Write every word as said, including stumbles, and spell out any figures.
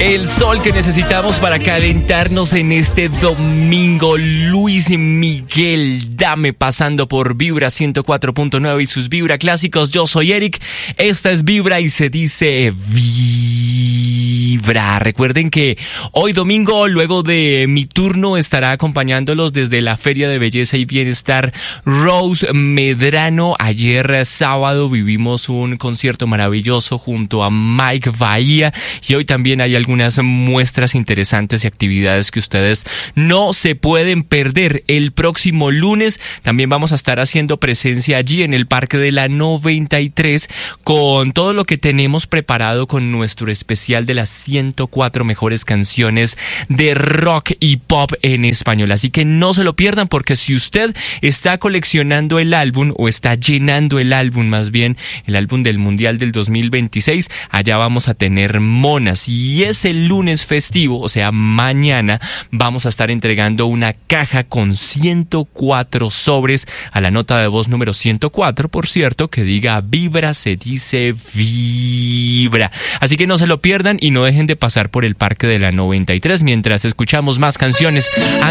El sol que necesitamos para calentarnos en este domingo. Luis Miguel, dame, pasando por Vibra ciento cuatro punto nueve y sus Vibra Clásicos. Yo soy Eric, esta es Vibra y se dice Vibra. Recuerden que hoy domingo, luego de mi turno, estará acompañándolos desde la Feria de Belleza y Bienestar Rose Medrano. Ayer sábado vivimos un concierto maravilloso junto a Mike Bahía y hoy también hay algunas muestras interesantes y actividades que ustedes no se pueden perder. El próximo lunes también vamos a estar haciendo presencia allí en el Parque de la noventa y tres con todo lo que tenemos preparado con nuestro especial de las ciento cuatro mejores canciones de rock y pop en español. Así que no se lo pierdan, porque si usted está coleccionando el álbum o está llenando el álbum, más bien el álbum del Mundial del dos mil veintiséis, allá vamos a tener monas. Y es el lunes festivo, o sea, mañana vamos a estar entregando una caja con ciento cuatro sobres a la nota de voz número ciento cuatro, por cierto, que diga Vibra, se dice Vibra. Así que no se lo pierdan y no dejen de pasar por el Parque de la noventa y tres mientras escuchamos más canciones.